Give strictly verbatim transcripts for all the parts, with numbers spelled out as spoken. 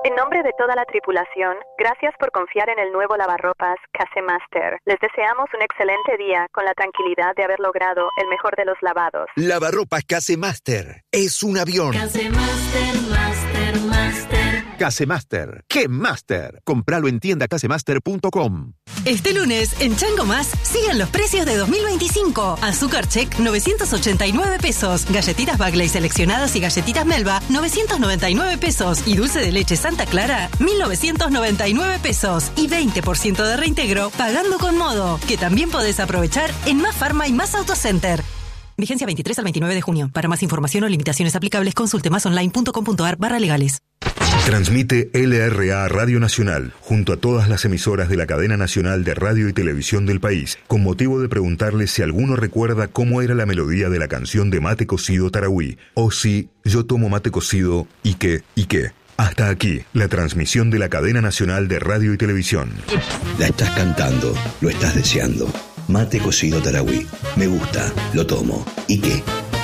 En nombre de toda la tripulación, gracias por confiar en el nuevo lavarropas Casemaster. Les deseamos un excelente día con la tranquilidad de haber logrado el mejor de los lavados. Lavarropas Casemaster es un avión. Casemaster, Master, Master. Casemaster, ¡qué master! Compralo en tienda casemaster punto com. Este lunes, en Chango Más, siguen los precios de dos mil veinticinco. Azúcar Check, novecientos ochenta y nueve pesos. Galletitas Bagley seleccionadas y galletitas Melba, novecientos noventa y nueve pesos. Y dulce de leche Santa Clara, mil novecientos noventa y nueve pesos. Y veinte por ciento de reintegro pagando con Modo, que también podés aprovechar en Más Farma y Más Autocenter. Vigencia veintitrés al veintinueve de junio. Para más información o limitaciones aplicables, consulte másonline punto com punto a r barra legales. Transmite L R A Radio Nacional, junto a todas las emisoras de la cadena nacional de radio y televisión del país, con motivo de preguntarle si alguno recuerda cómo era la melodía de la canción de Mate Cocido Tarahui, o si yo tomo mate cocido y qué, y qué. Hasta aquí, la transmisión de la cadena nacional de radio y televisión. La estás cantando, lo estás deseando. Mate Cocido Tarahui. Me gusta, lo tomo. ¿Y qué?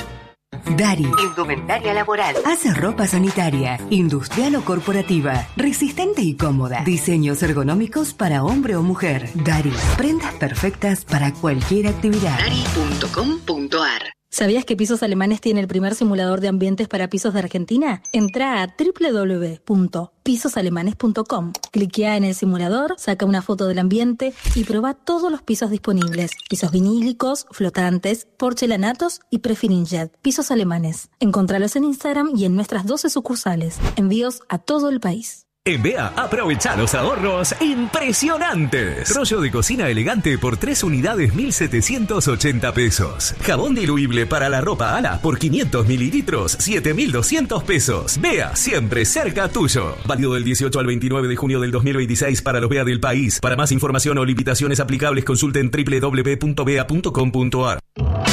Dari. Indumentaria laboral. Hace ropa sanitaria, industrial o corporativa, resistente y cómoda. Diseños ergonómicos para hombre o mujer. Dari. Prendas perfectas para cualquier actividad. Dari punto com punto a r. ¿Sabías que Pisos Alemanes tiene el primer simulador de ambientes para pisos de Argentina? Entra a doble u doble u doble u punto pisos alemanes punto com. Cliquea en el simulador, saca una foto del ambiente y prueba todos los pisos disponibles. Pisos vinílicos, flotantes, porcelanatos y prefirinjet. Pisos Alemanes. Encontralos en Instagram y en nuestras doce sucursales. Envíos a todo el país. En B E A, aprovecha los ahorros impresionantes. Rollo de cocina elegante por tres unidades, mil setecientos ochenta pesos. Jabón diluible para la ropa Ala por quinientos mililitros, siete mil doscientos pesos. B E A, siempre cerca tuyo. Válido del dieciocho al veintinueve de junio del dos mil veintiséis para los B E A del país. Para más información o limitaciones aplicables, consulten doble u doble u doble u punto b e a punto com punto a r.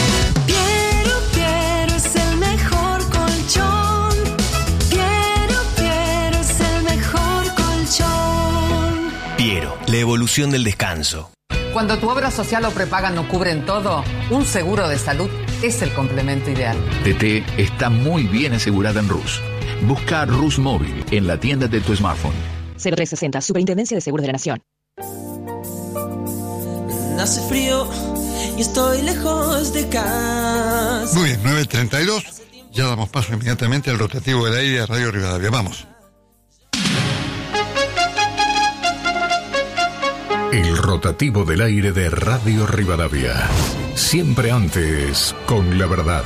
Piero, la evolución del descanso. Cuando tu obra social o prepaga no cubren todo, un seguro de salud es el complemento ideal. T T está muy bien asegurada en Rus. Busca Rus Móvil en la tienda de tu smartphone. cero tres sesenta, Superintendencia de Seguros de la Nación. Hace frío y estoy lejos de casa. Muy bien, nueve treinta y dos. Ya damos paso inmediatamente al rotativo del aire a Radio Rivadavia. Vamos. El rotativo del aire de Radio Rivadavia. Siempre antes, con la verdad.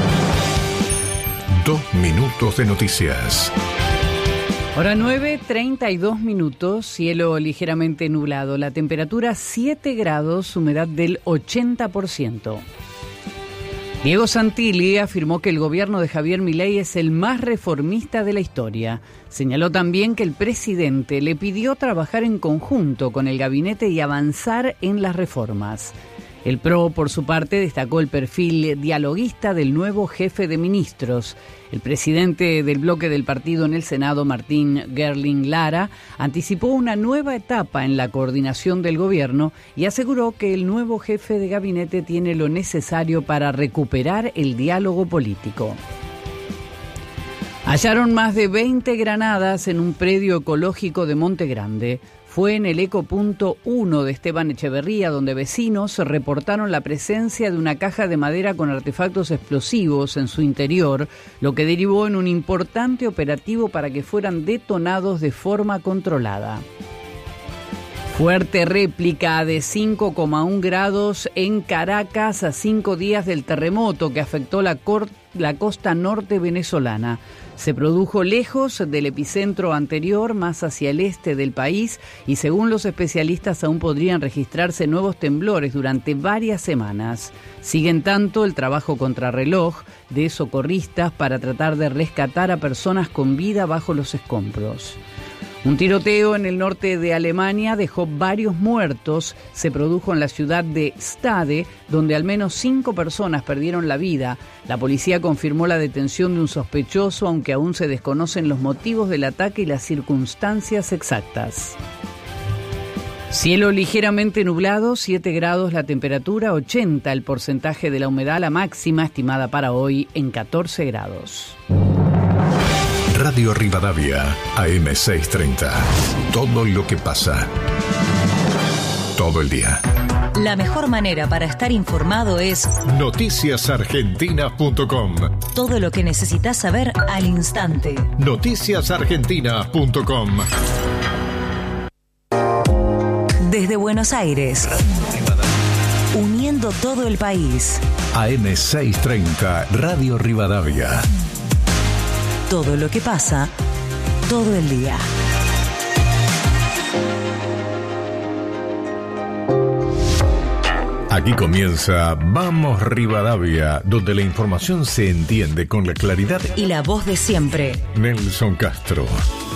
Dos minutos de noticias. Hora nueve, treinta y dos minutos, cielo ligeramente nublado. La temperatura siete grados, humedad del ochenta por ciento. Diego Santilli afirmó que el gobierno de Javier Milei es el más reformista de la historia. Señaló también que el presidente le pidió trabajar en conjunto con el gabinete y avanzar en las reformas. El P R O, por su parte, destacó el perfil dialoguista del nuevo jefe de ministros. El presidente del bloque del partido en el Senado, Martín Gerling Lara, anticipó una nueva etapa en la coordinación del gobierno y aseguró que el nuevo jefe de gabinete tiene lo necesario para recuperar el diálogo político. Hallaron más de veinte granadas en un predio ecológico de Monte Grande. Fue en el Ecopunto uno de Esteban Echeverría, donde vecinos reportaron la presencia de una caja de madera con artefactos explosivos en su interior, lo que derivó en un importante operativo para que fueran detonados de forma controlada. Fuerte réplica de cinco coma uno grados en Caracas a cinco días del terremoto que afectó la, cor- la costa norte venezolana. Se produjo lejos del epicentro anterior, más hacia el este del país, y según los especialistas aún podrían registrarse nuevos temblores durante varias semanas. Siguen tanto el trabajo contrarreloj de socorristas para tratar de rescatar a personas con vida bajo los escombros. Un tiroteo en el norte de Alemania dejó varios muertos. Se produjo en la ciudad de Stade, donde al menos cinco personas perdieron la vida. La policía confirmó la detención de un sospechoso, aunque aún se desconocen los motivos del ataque y las circunstancias exactas. Cielo ligeramente nublado, siete grados la temperatura, ochenta el porcentaje de la humedad, la máxima estimada para hoy en catorce grados. Radio Rivadavia, A M seiscientos treinta. Todo lo que pasa. Todo el día. La mejor manera para estar informado es noticias argentinas punto com. Todo lo que necesitas saber al instante. noticias argentinas punto com. Desde Buenos Aires, uniendo todo el país. A M seiscientos treinta, Radio Rivadavia. Todo lo que pasa, todo el día. Aquí comienza Vamos Rivadavia, donde la información se entiende con la claridad y la voz de siempre. Nelson Castro.